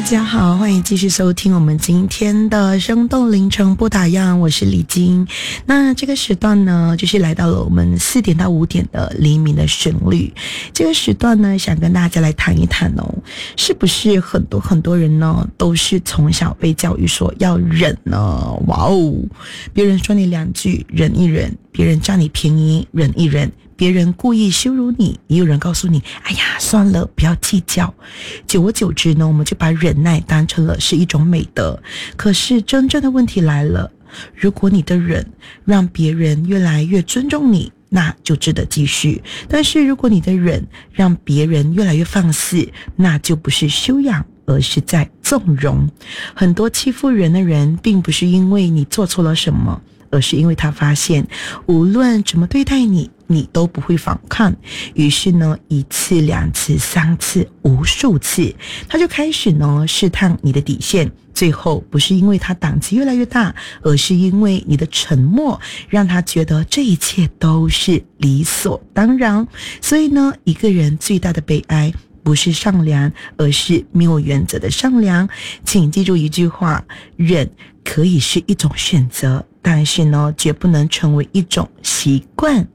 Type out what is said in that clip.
家好，欢迎继续收听我们今天的生动凌晨不打烊，我是李晶。那这个时段呢，就是来到了我们4点到5点的黎明的旋律。这个时段呢，想跟大家来谈一谈哦，是不是很多人呢，都是从小被教育说要忍呢？哇哦，别人说你2句，忍一忍；别人占你便宜，忍一忍；别人故意羞辱你，也有人告诉你，哎呀，算了，不要计较。久而久之呢，我们就把忍耐当成了是一种美德。可是真正的问题来了，如果你的忍让别人越来越尊重你，那就值得继续。但是如果你的忍让别人越来越放肆，那就不是修养，而是在纵容。很多欺负人的人，并不是因为你做错了什么，而是因为他发现无论怎么对待你，你都不会反抗。于是呢，1次、2次、3次、无数次，他就开始呢试探你的底线。最后不是因为他胆子越来越大，而是因为你的沉默让他觉得这一切都是理所当然。所以呢，一个人最大的悲哀不是善良，而是没有原则的善良。请记住一句话，忍可以是一种选择，但是呢，绝不能成为一种习惯。